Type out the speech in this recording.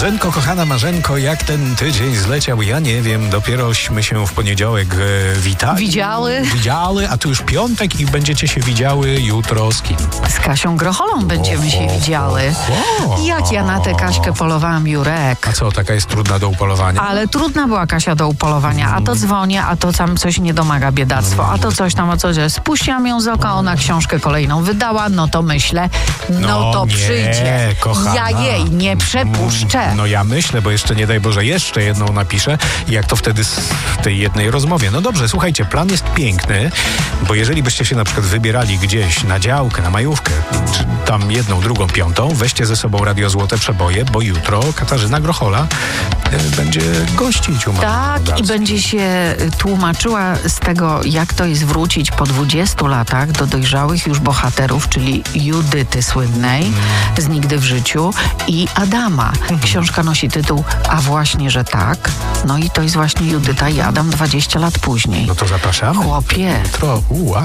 Marzenko, kochana Marzenko, jak ten tydzień zleciał, ja nie wiem, dopierośmy się w poniedziałek witali. Widziały, a tu już piątek i będziecie się widziały jutro z kim? Z Kasią Grocholą będziemy się widziały. Jak ja na tę Kaśkę polowałam, Jurek. A co, taka jest trudna do upolowania? Ale trudna była Kasia do upolowania. A to dzwonię, a to tam coś nie domaga biedactwo, a to coś tam, a coś. Spuściłam ją z oka, ona książkę kolejną wydała, no to myślę, no to nie, przyjdzie. kochana. Ja jej nie przepuszczę. No ja myślę, bo jeszcze nie daj Boże, jeszcze jedną napiszę i jak to wtedy z tej jednej rozmowie. No dobrze, słuchajcie, plan jest piękny, bo jeżeli byście się na przykład wybierali gdzieś na działkę, na majówkę, czy tam jedną, drugą, piątą, weźcie ze sobą Radio Złote Przeboje, bo jutro Katarzyna Grochola będzie gościć u nas. Tak, i będzie się tłumaczyła z tego, jak to jest wrócić po 20 latach do dojrzałych już bohaterów, czyli Judyty słynnej z Nigdy w życiu i Adama. Książka nosi tytuł A właśnie, że tak. No i to jest właśnie Judyta i Adam 20 lat później. No to zapraszamy. Chłopie. Jutro,